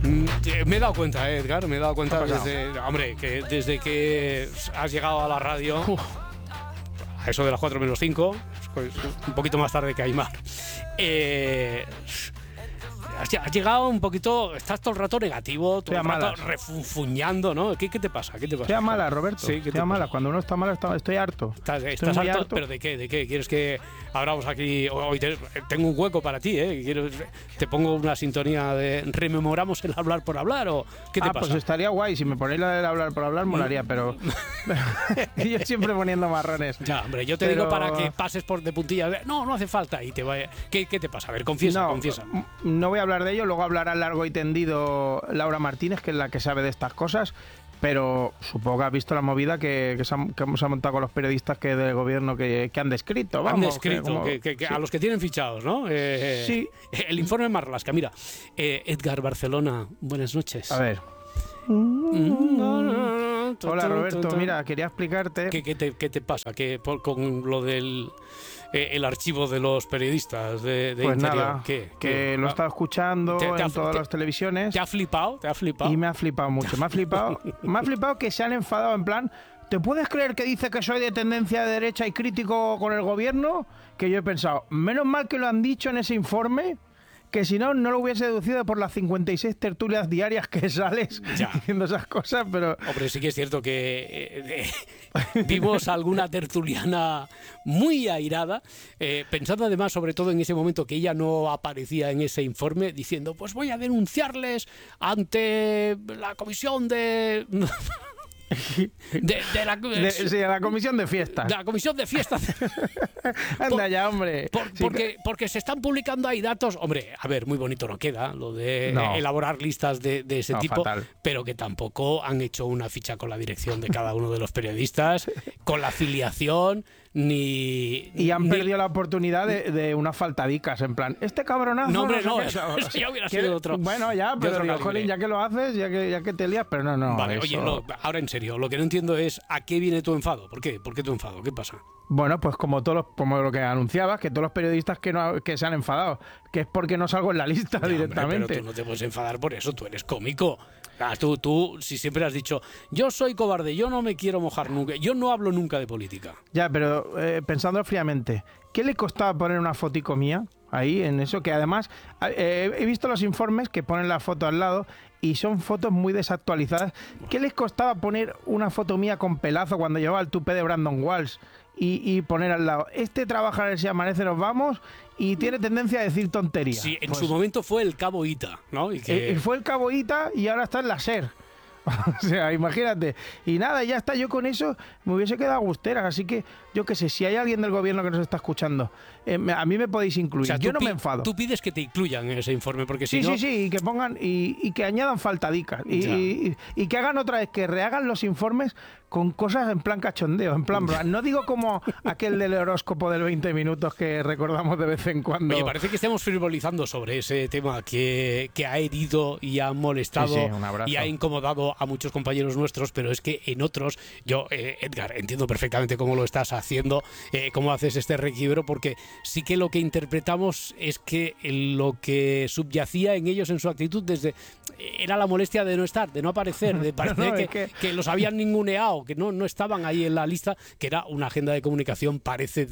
Me he dado cuenta, Edgar, me he dado cuenta desde que has llegado a la radio, a eso de las 4 menos 5, un poquito más tarde que Aymar. Has llegado un poquito, estás todo el rato negativo, todo el rato refunfuñando, ¿no? ¿Qué te pasa? Estoy a mala, Roberto. Sí, estoy a mala. Cuando uno está malo, estoy harto. ¿Estás harto? ¿Pero de qué? ¿Quieres que hablamos aquí? Hoy tengo un hueco para ti, ¿eh? ¿Te pongo una sintonía de rememoramos el hablar por hablar o qué te pasa? Pues estaría guay. Si me ponéis la del hablar por hablar, molaría, pero yo siempre poniendo marrones. Ya, hombre, yo te digo para que pases por de puntillas. No hace falta y te vaya. ¿Qué te pasa? A ver, confiesa. No voy a hablar de ello, luego hablará largo y tendido Laura Martínez, que es la que sabe de estas cosas, pero supongo que has visto la movida que se ha montado con los periodistas del gobierno que han descrito. Han descrito, sí. A los que tienen fichados, ¿no? Sí. El informe Marlaska. Mira, Edgar Barcelona, buenas noches. A ver. Hola, Roberto, mira, quería explicarte... ¿Qué te pasa? Con lo del... el archivo de los periodistas de pues Interior. Nada, que lo he estado escuchando en todas las televisiones. ¿Te ha flipado? Y me ha flipado mucho. Me ha flipado que se han enfadado en plan... ¿Te puedes creer que dice que soy de tendencia de derecha y crítico con el gobierno? Que yo he pensado, menos mal que lo han dicho en ese informe, que si no, no lo hubiese deducido por las 56 tertulias diarias que sales diciendo esas cosas, pero... Hombre, sí que es cierto que vimos alguna tertuliana muy airada, pensando además, sobre todo en ese momento que ella no aparecía en ese informe, diciendo, pues voy a denunciarles ante la comisión de... la comisión de fiestas. De la comisión de fiestas. Anda ya, hombre. Porque se están publicando ahí datos. Hombre, a ver, muy bonito no queda lo de elaborar listas de ese tipo, fatal. Pero que tampoco han hecho una ficha con la dirección de cada uno de los periodistas, con la afiliación, y han perdido la oportunidad de unas faltadicas, en plan, este cabronazo... No, hombre, no, eso ya hubiera sido otro. Bueno, ya, pero digo, jolín, ya que lo haces, ya que te lías, pero no. Vale, eso... Oye, ahora en serio, lo que no entiendo es ¿a qué viene tu enfado? ¿Por qué tu enfado? ¿Qué pasa? Bueno, pues como lo que anunciabas, que todos los periodistas que se han enfadado, que es porque no salgo en la lista directamente. Hombre, pero tú no te puedes enfadar por eso, tú eres cómico. Tú si siempre has dicho, yo soy cobarde, yo no me quiero mojar nunca, yo no hablo nunca de política. Ya, pero pensándolo fríamente, ¿qué le costaba poner una fotico mía ahí en eso? Que además he visto los informes que ponen la foto al lado y son fotos muy desactualizadas. ¿Qué les costaba poner una foto mía con pelazo cuando llevaba el tupé de Brandon Walsh y poner al lado, este trabaja en el Si Amanece Nos Vamos y tiene tendencia a decir tonterías? Sí, en su momento fue el Cabo Ita, ¿no? Fue el Cabo Ita y ahora está en la SER. O sea, imagínate. Y nada, ya está, yo con eso me hubiese quedado agustera. Así que, yo qué sé, si hay alguien del gobierno que nos está escuchando, a mí me podéis incluir. O sea, yo no me enfado. Tú pides que te incluyan en ese informe, porque si no... Sí, y que pongan, y que añadan faltadicas. Y que hagan otra vez, que rehagan los informes con cosas en plan cachondeo, en plan... No digo como aquel del horóscopo del 20 minutos que recordamos de vez en cuando. Oye, parece que estemos frivolizando sobre ese tema que ha herido y ha molestado y ha incomodado a muchos compañeros nuestros, pero es que en otros, yo, Edgar, entiendo perfectamente cómo lo estás haciendo, cómo haces este requiebro, porque sí que lo que interpretamos es que lo que subyacía en ellos en su actitud era la molestia de no estar, de no aparecer, de parecer que los habían ninguneado, que no estaban ahí en la lista, que era una agenda de comunicación, parece,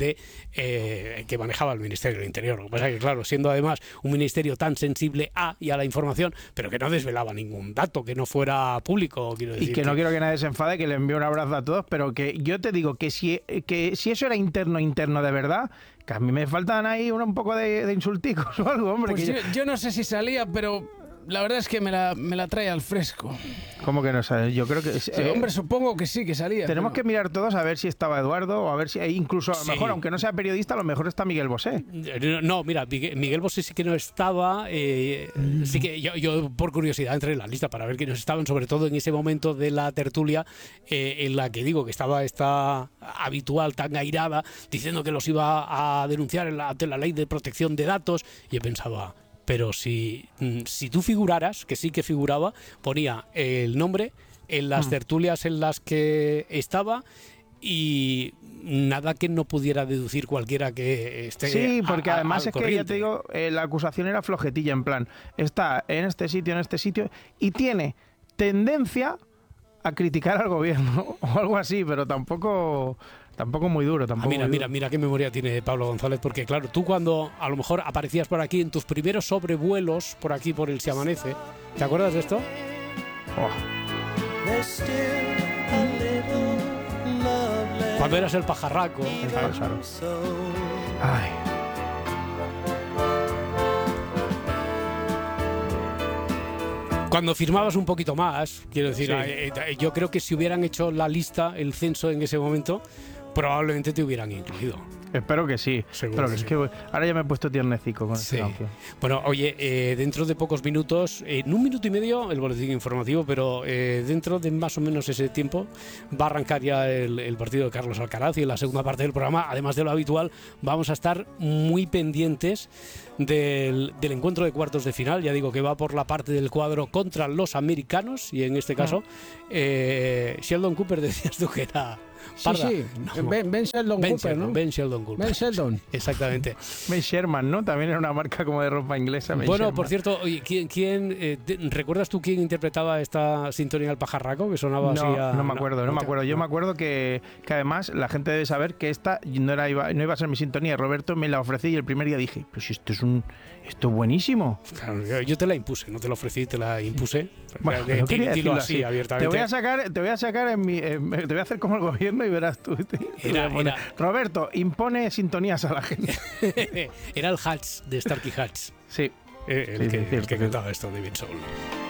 que manejaba el Ministerio del Interior. Lo que pasa es que, claro, siendo además un ministerio tan sensible a la información, pero que no desvelaba ningún dato, que no fuera público, quiero decir. Y que no quiero que nadie se enfade, que le envío un abrazo a todos, pero que yo te digo que si eso era interno de verdad, que a mí me faltan ahí un poco de insulticos o algo, hombre. Pues yo no sé si salía, pero la verdad es que me la trae al fresco. ¿Cómo que no sabes? Yo creo que... hombre, supongo que sí, que salía. Tenemos que mirar todos a ver si estaba Eduardo, o a ver si incluso a lo mejor, aunque no sea periodista, a lo mejor está Miguel Bosé. No, mira, Miguel Bosé sí que no estaba. Sí que yo por curiosidad entré en la lista para ver quiénes estaban, sobre todo en ese momento de la tertulia en la que digo que estaba esta habitual tan airada, diciendo que los iba a denunciar ante la ley de protección de datos, y yo pensaba... Pero si tú figuraras, que sí que figuraba, ponía el nombre en las tertulias en las que estaba y nada que no pudiera deducir cualquiera que esté. Sí, porque además es corriente. que ya te digo, la acusación era flojetilla, en plan, está en este sitio, y tiene tendencia a criticar al gobierno o algo así, pero tampoco muy duro. Mira qué memoria tiene Pablo González, porque claro, tú cuando a lo mejor aparecías por aquí en tus primeros sobrevuelos por aquí por el Si Amanece, ¿te acuerdas de esto? Cuando eras el pajarraco. Claro. Ay. Cuando firmabas un poquito más, quiero decir, Sí. Yo creo que si hubieran hecho la lista, el censo en ese momento, probablemente te hubieran incluido. Espero que sí. Seguro que Es sí. que ahora ya me he puesto tiernecico con esta canción. Bueno, oye, dentro de pocos minutos, en 1 minuto y medio, el boletín informativo, pero dentro de más o menos ese tiempo va a arrancar ya el partido de Carlos Alcaraz, y en la segunda parte del programa, además de lo habitual, vamos a estar muy pendientes del encuentro de cuartos de final. Ya digo que va por la parte del cuadro contra los americanos, y en este caso, Sheldon Cooper, decías tú que era... Parda. Sí. No. Ben Sheldon Cooper, ¿no? Ben Sheldon Cooper. Ben Sheldon. Exactamente. Ben Sherman, ¿no? También era una marca como de ropa inglesa. Ben Bueno, Sherman. por cierto, oye, ¿recuerdas tú quién interpretaba esta sintonía al pajarraco que sonaba así? No me acuerdo. Yo me acuerdo que además la gente debe saber que esta no iba a ser mi sintonía. Roberto me la ofrecí y el primer día dije, pues esto es buenísimo. Claro, yo te la impuse, no te la ofrecí, te la impuse. Bueno, no quería decirlo así. Abiertamente. Te voy a sacar te voy a hacer como el gobierno y verás tú. Roberto, impone sintonías a la gente. Era el Hutch de Starkey Hutch, Sí. el que cantaba esto de Ben Soul.